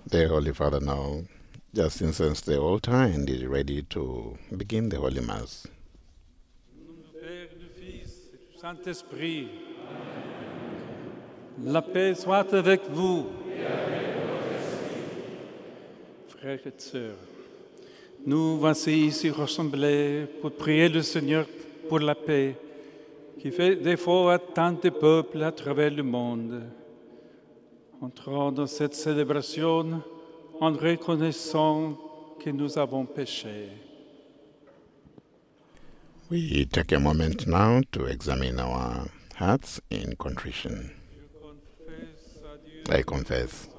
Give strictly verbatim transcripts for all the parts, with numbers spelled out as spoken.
The Holy Father now, just since the altar and is ready to begin the Holy Mass. Au nom du Père, du Fils et du Saint-Esprit, la paix soit avec vous. Frères et sœurs, nous voici ici rassemblés pour prier le Seigneur pour la paix qui fait défaut à tant de peuples à travers le monde. Entrons dans cette célébration en reconnaissant que nous avons péché. We take a moment now to examine our hearts in contrition. I confess.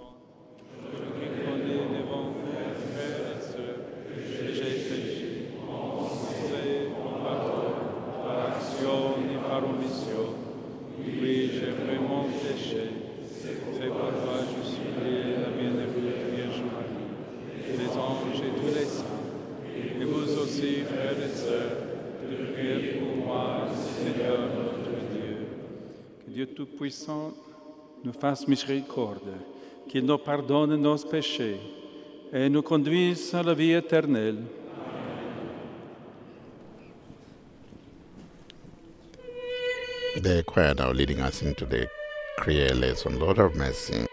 Oui, j'ai vraiment péché. C'est pourquoi je supplie la bienheureuse Vierge Marie, les anges et tous les saints, et vous aussi, frères et sœurs, de prier pour moi, Seigneur notre Dieu. Que Dieu Tout-Puissant nous fasse miséricorde, qu'il nous pardonne nos péchés et nous conduise à la vie éternelle. The choir now leading us into the Kyrie lesson. Lord of mercy.